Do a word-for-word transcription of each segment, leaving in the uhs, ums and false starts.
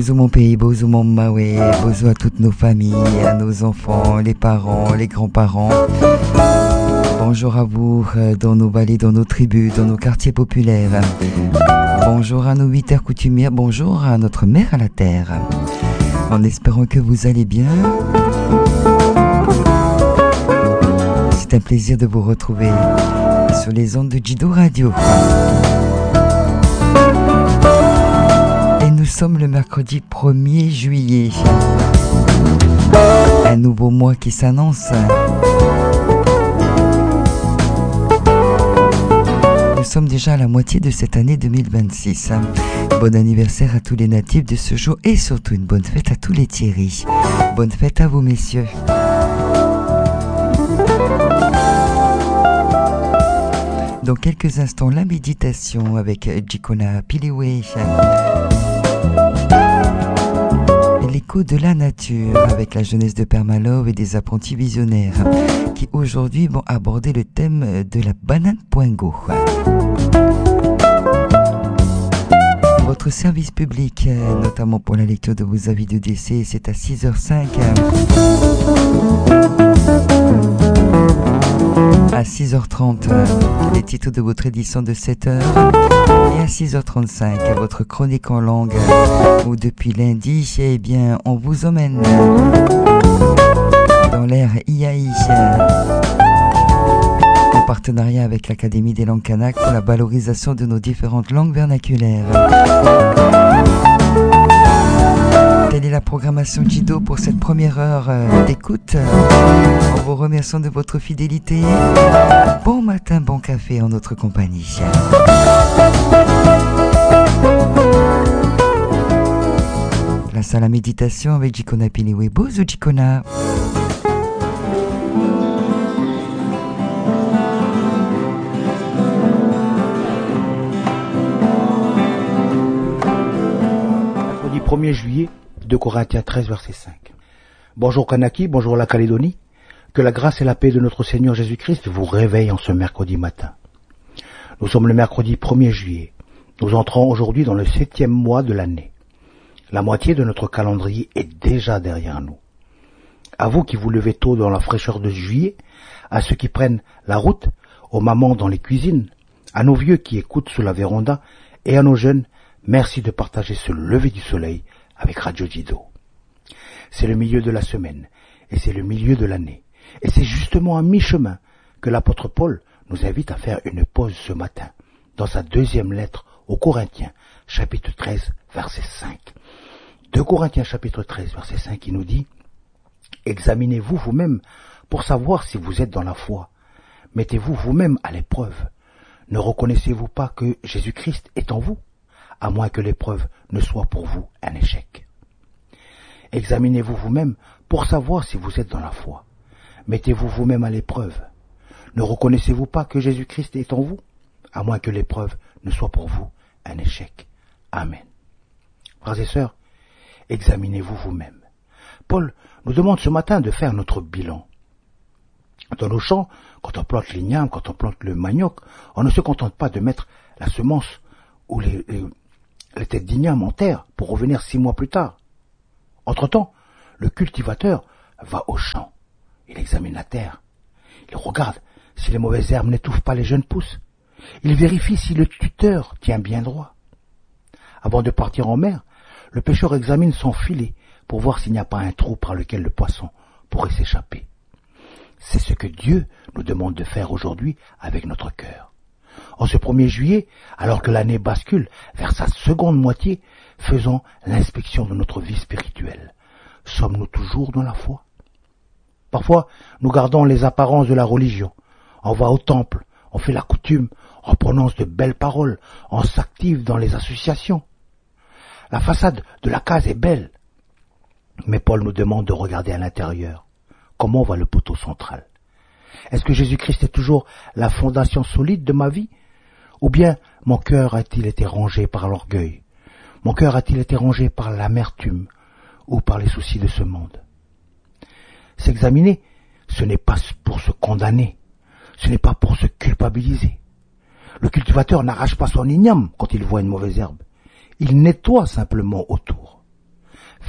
Bozo mon pays, bozo mon maoué, bozo à toutes nos familles, à nos enfants, les parents, les grands-parents. Bonjour à vous dans nos vallées, dans nos tribus, dans nos quartiers populaires. Bonjour à nos huit terres coutumières, bonjour à notre mère à la terre. En espérant que vous allez bien. C'est un plaisir de vous retrouver sur les ondes de Jido Radio. Et nous sommes le mercredi premier juillet. Un nouveau mois qui s'annonce. Nous sommes déjà à la moitié de cette année deux mille vingt-six. Bon anniversaire à tous les natifs de ce jour et surtout une bonne fête à tous les Thierry. Bonne fête à vous messieurs. Dans quelques instants, la méditation avec Jikona Piliwe. L'écho de la nature avec la jeunesse de Permalove et des apprentis visionnaires qui aujourd'hui vont aborder le thème de la banane poingo. Votre service public, notamment pour la lecture de vos avis de décès, c'est à six heures cinq. À six heures trente, les titres de votre édition de sept heures. Et à six heures trente-cinq, votre chronique en langue, où depuis lundi, eh bien, on vous emmène dans l'ère I A I, en partenariat avec l'Académie des langues kanak pour la valorisation de nos différentes langues vernaculaires. Telle est la programmation Jido pour cette première heure d'écoute. En vous remerciant de votre fidélité. Bon matin, bon café en notre compagnie. Place à la méditation avec Jikona Piliwe. Bozo Jikona. premier juillet, deux Corinthiens treize, verset cinq. Bonjour Kanaki, bonjour la Calédonie. Que la grâce et la paix de notre Seigneur Jésus-Christ vous réveillent en ce mercredi matin. Nous sommes le mercredi premier juillet. Nous entrons aujourd'hui dans le septième mois de l'année. La moitié de notre calendrier est déjà derrière nous. À vous qui vous levez tôt dans la fraîcheur de juillet, à ceux qui prennent la route, aux mamans dans les cuisines, à nos vieux qui écoutent sous la véranda et à nos jeunes, merci de partager ce lever du soleil avec Radio Jido. C'est le milieu de la semaine et c'est le milieu de l'année. Et c'est justement à mi-chemin que l'apôtre Paul nous invite à faire une pause ce matin dans sa deuxième lettre aux Corinthiens, chapitre treize, verset cinq. deux Corinthiens, chapitre treize, verset cinq, qui nous dit « Examinez-vous vous-même pour savoir si vous êtes dans la foi. Mettez-vous vous-même à l'épreuve. Ne reconnaissez-vous pas que Jésus-Christ est en vous ? À moins que l'épreuve ne soit pour vous un échec. Examinez-vous vous-même pour savoir si vous êtes dans la foi. Mettez-vous vous-même à l'épreuve. Ne reconnaissez-vous pas que Jésus-Christ est en vous, à moins que l'épreuve ne soit pour vous un échec. Amen. Frères et sœurs, examinez-vous vous-même. Paul nous demande ce matin de faire notre bilan. Dans nos champs, quand on plante l'igname, quand on plante le manioc, on ne se contente pas de mettre la semence ou les, les les têtes d'igname en terre pour revenir six mois plus tard. Entre-temps, le cultivateur va au champ. Il examine la terre. Il regarde si les mauvaises herbes n'étouffent pas les jeunes pousses. Il vérifie si le tuteur tient bien droit. Avant de partir en mer, le pêcheur examine son filet pour voir s'il n'y a pas un trou par lequel le poisson pourrait s'échapper. C'est ce que Dieu nous demande de faire aujourd'hui avec notre cœur. En ce premier juillet, alors que l'année bascule vers sa seconde moitié, faisons l'inspection de notre vie spirituelle. Sommes-nous toujours dans la foi ? Parfois, nous gardons les apparences de la religion. On va au temple, on fait la coutume, on prononce de belles paroles, on s'active dans les associations. La façade de la case est belle, mais Paul nous demande de regarder à l'intérieur. Comment va le poteau central ? Est-ce que Jésus-Christ est toujours la fondation solide de ma vie ? Ou bien mon cœur a-t-il été rongé par l'orgueil ? Mon cœur a-t-il été rongé par l'amertume ou par les soucis de ce monde ? S'examiner, ce n'est pas pour se condamner, ce n'est pas pour se culpabiliser. Le cultivateur n'arrache pas son igname quand il voit une mauvaise herbe. Il nettoie simplement autour.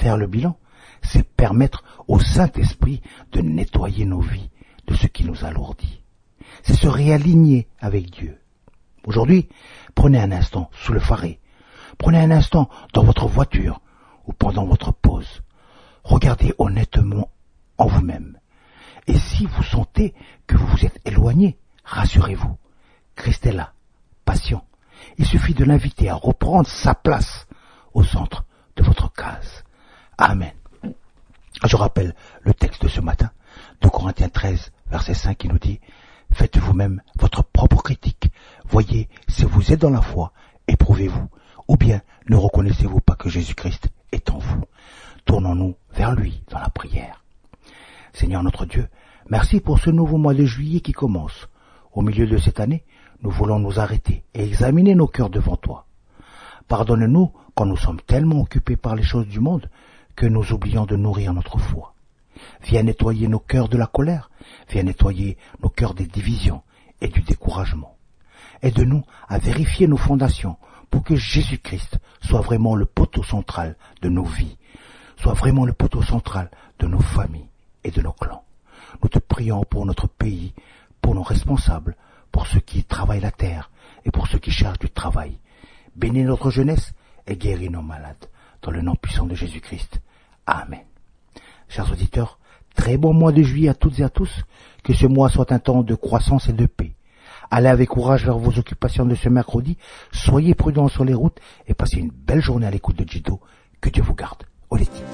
faire le bilan, c'est permettre au Saint-Esprit de nettoyer nos vies de ce qui nous alourdit. C'est se réaligner avec Dieu. Aujourd'hui, prenez un instant sous le faré. Prenez un instant dans votre voiture ou pendant votre pause. Regardez honnêtement en vous-même. Et si vous sentez que vous vous êtes éloigné, rassurez-vous. Christ est là, patient. Il suffit de l'inviter à reprendre sa place au centre de votre case. Amen. Je rappelle le texte de ce matin, de Corinthiens treize, verset cinq, qui nous dit « Faites vous-même votre propre critique. Voyez si vous êtes dans la foi, éprouvez-vous. Ou bien ne reconnaissez-vous pas que Jésus-Christ est en vous. Tournons-nous vers lui dans la prière. » Seigneur notre Dieu, merci pour ce nouveau mois de juillet qui commence. Au milieu de cette année, nous voulons nous arrêter et examiner nos cœurs devant toi. Pardonne-nous quand nous sommes tellement occupés par les choses du monde que nous oublions de nourrir notre foi. Viens nettoyer nos cœurs de la colère, viens nettoyer nos cœurs des divisions et du découragement. Aide-nous à vérifier nos fondations pour que Jésus-Christ soit vraiment le poteau central de nos vies, soit vraiment le poteau central de nos familles et de nos clans. Nous te prions pour notre pays, pour nos responsables, pour ceux qui travaillent la terre et pour ceux qui cherchent du travail. Bénis notre jeunesse et guéris nos malades, dans le nom puissant de Jésus-Christ. Amen. Chers auditeurs, très bon mois de juillet à toutes et à tous, que ce mois soit un temps de croissance et de paix. Allez avec courage vers vos occupations de ce mercredi, soyez prudents sur les routes et passez une belle journée à l'écoute de Jido. Que Dieu vous garde. Oleti.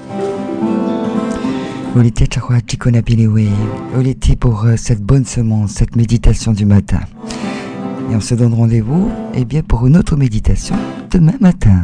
Oleti Chakwa Chikonapilewe. Oleti pour euh, cette bonne semence, cette méditation du matin. Et on se donne rendez-vous, eh bien, pour une autre méditation demain matin.